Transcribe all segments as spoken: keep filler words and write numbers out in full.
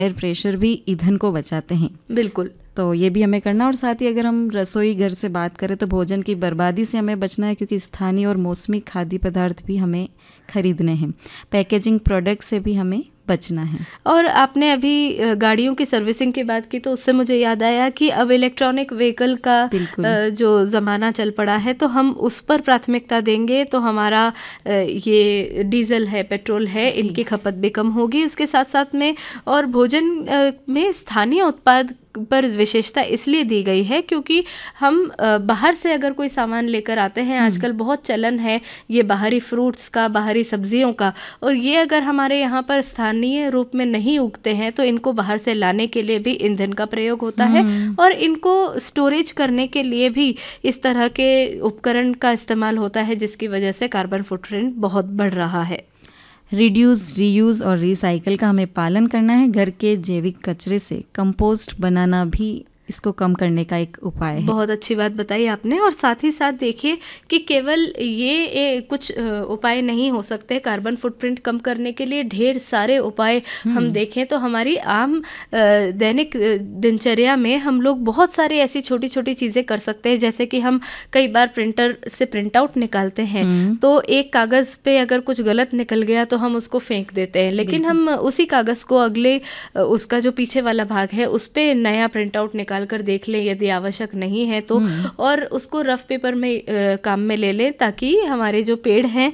Air pressure भी ईंधन को बचाते हैं। बिल्कुल, तो ये भी हमें करना। और साथ ही अगर हम रसोई घर से बात करें तो भोजन की बर्बादी से हमें बचना है, क्योंकि स्थानीय और मौसमी खाद्य पदार्थ भी हमें खरीदने हैं। पैकेजिंग प्रोडक्ट से भी हमें बचना है। और आपने अभी गाड़ियों की सर्विसिंग की बात की तो उससे मुझे याद आया कि अब इलेक्ट्रॉनिक व्हीकल का जो ज़माना चल पड़ा है, तो हम उस पर प्राथमिकता देंगे तो हमारा ये डीजल है, पेट्रोल है, इनकी खपत भी कम होगी। उसके साथ साथ में और भोजन में स्थानीय उत्पाद पर विशेषता इसलिए दी गई है क्योंकि हम बाहर से अगर कोई सामान लेकर आते हैं, आजकल बहुत चलन है ये बाहरी फ्रूट्स का, बाहरी सब्जियों का, और ये अगर हमारे यहाँ पर स्थानीय रूप में नहीं उगते हैं तो इनको बाहर से लाने के लिए भी ईंधन का प्रयोग होता है और इनको स्टोरेज करने के लिए भी इस तरह के उपकरण का इस्तेमाल होता है, जिसकी वजह से कार्बन फुटप्रिंट बहुत बढ़ रहा है। रिड्यूस, रीयूज़ और रिसाइकल का हमें पालन करना है। घर के जैविक कचरे से कंपोस्ट बनाना भी इसको कम करने का एक उपाय है। बहुत अच्छी बात बताई आपने। और साथ ही साथ देखिए कि केवल ये ए, कुछ उपाय नहीं हो सकते कार्बन फुटप्रिंट कम करने के लिए, ढेर सारे उपाय हम देखें तो हमारी आम दैनिक दिनचर्या में हम लोग बहुत सारे ऐसी छोटी छोटी चीज़ें कर सकते हैं। जैसे कि हम कई बार प्रिंटर से प्रिंट आउट निकालते हैं तो एक कागज़ पे अगर कुछ गलत निकल गया तो हम उसको फेंक देते हैं, लेकिन हम उसी कागज़ को अगले उसका जो पीछे वाला भाग है उस पर नया प्रिंट आउट निकाल कर देख लें यदि आवश्यक नहीं है तो, और उसको रफ पेपर में आ, काम में ले लें ताकि हमारे जो पेड़ हैं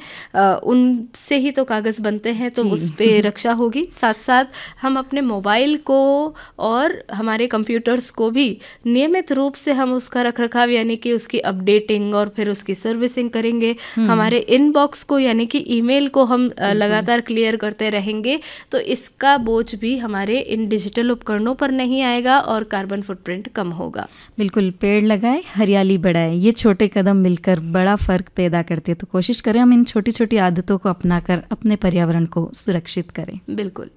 उनसे ही तो कागज़ बनते हैं, तो उस पे रक्षा होगी। साथ साथ हम अपने मोबाइल को और हमारे कंप्यूटर्स को भी नियमित रूप से हम उसका रख रखाव यानी कि उसकी अपडेटिंग और फिर उसकी सर्विसिंग करेंगे। हमारे इनबॉक्स को यानी कि ईमेल को हम लगातार क्लियर करते रहेंगे तो इसका बोझ भी हमारे इन डिजिटल उपकरणों पर नहीं आएगा और कार्बन फुटप्रिंट कम होगा। बिल्कुल, पेड़ लगाए, हरियाली बढ़ाए, ये छोटे कदम मिलकर बड़ा फर्क पैदा करते हैं। तो कोशिश करें हम इन छोटी छोटी आदतों को अपनाकर अपने पर्यावरण को सुरक्षित करें। बिल्कुल।